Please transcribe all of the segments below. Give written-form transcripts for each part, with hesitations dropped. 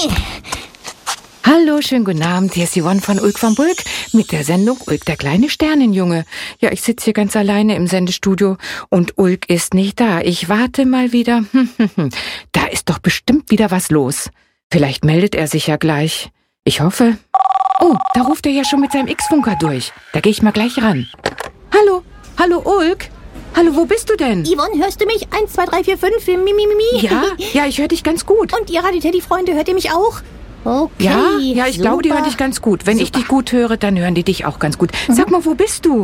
Hallo, schönen guten Abend. Hier ist Yvonne von Ulk von Bulk mit der Sendung Ulk, der kleine Sternenjunge. Ja, ich sitze hier ganz alleine im Sendestudio und Ulk ist nicht da. Ich warte mal wieder. Da ist doch bestimmt wieder was los. Vielleicht meldet er sich ja gleich. Ich hoffe. Oh, da ruft er ja schon mit seinem X-Funker durch. Da gehe ich mal gleich ran. Hallo Ulk. Hallo, wo bist du denn? Yvonne, hörst du mich? 1, 2, 3, 4, 5, mi. Ja, ich höre dich ganz gut. Und ihr Radio-Teddy-Freunde, hört ihr mich auch? Okay, Ja, ich glaube, die hören dich ganz gut. Wenn ich dich gut höre, dann hören die dich auch ganz gut. Sag mal, wo bist du?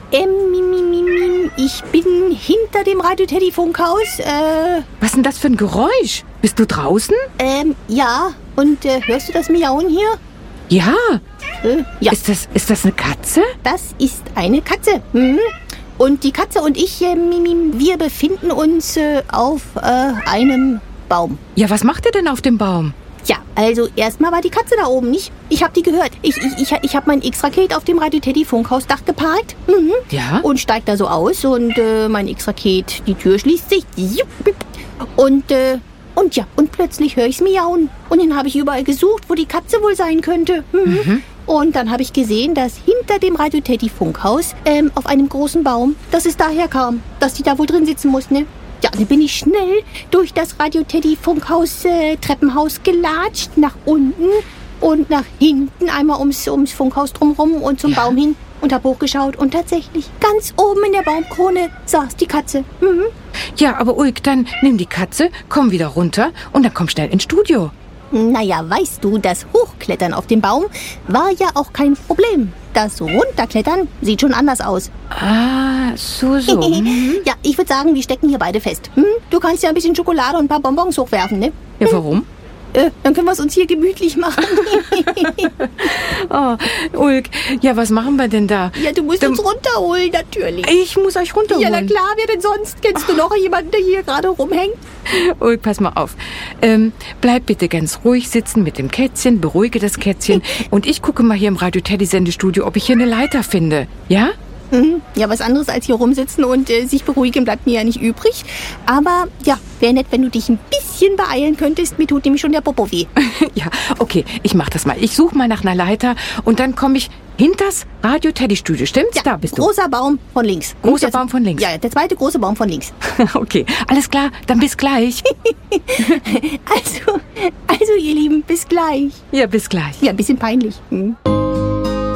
Ich bin hinter dem Radio-Teddy-Funkhaus. Was ist denn das für ein Geräusch? Bist du draußen? Ja. Und hörst du das Miauen hier? Ja. Ja. Ist das eine Katze? Das ist eine Katze. Und die Katze und ich, wir befinden uns auf einem Baum. Ja, was macht ihr denn auf dem Baum? Ja, also erstmal war die Katze da oben, nicht? Ich habe die gehört. Ich habe mein X-Raket auf dem Radio-Teddy-Funkhausdach geparkt. Ja? Und steigt da so aus und mein X-Raket, die Tür schließt sich. Und plötzlich höre ich's miauen. Und dann habe ich überall gesucht, wo die Katze wohl sein könnte. Und dann habe ich gesehen, dass hinter dem Radio-Teddy-Funkhaus auf einem großen Baum, dass es daher kam, dass die da wohl drin sitzen muss, ne? Ja, dann bin ich schnell durch das Radio-Teddy-Funkhaus Treppenhaus gelatscht, nach unten und nach hinten, einmal ums Funkhaus drumherum und zum Baum hin und habe hochgeschaut. Und tatsächlich, ganz oben in der Baumkrone saß die Katze. Ja, aber Ulk, dann nimm die Katze, komm wieder runter und dann komm schnell ins Studio. Naja, weißt du, das Hochklettern auf dem Baum war ja auch kein Problem. Das Runterklettern sieht schon anders aus. Ah, so. Ja, ich würde sagen, wir stecken hier beide fest. Du kannst ja ein bisschen Schokolade und ein paar Bonbons hochwerfen, ne? Ja, warum? Dann können wir es uns hier gemütlich machen. Oh, Ulk, ja, was machen wir denn da? Ja, du musst uns runterholen, natürlich. Ich muss euch runterholen. Ja, na klar, wer denn sonst? Kennst du noch jemanden, der hier gerade rumhängt? Ulk, pass mal auf. Bleib bitte ganz ruhig sitzen mit dem Kätzchen, beruhige das Kätzchen und ich gucke mal hier im Radio-Teddy-Sendestudio, ob ich hier eine Leiter finde. Ja? Ja, was anderes als hier rumsitzen und sich beruhigen bleibt mir ja nicht übrig. Aber ja, wäre nett, wenn du dich ein bisschen beeilen könntest. Mir tut nämlich schon der Popo weh. Ja, okay, ich mach das mal. Ich suche mal nach einer Leiter und dann komme ich hinters Radio-Teddy-Studio. Stimmt's? Ja, da bist du. Großer Baum von links. Großer Baum von links. Ja, der zweite große Baum von links. Okay, alles klar, dann bis gleich. Also, ihr Lieben, bis gleich. Ja, bis gleich. Ja, ein bisschen peinlich.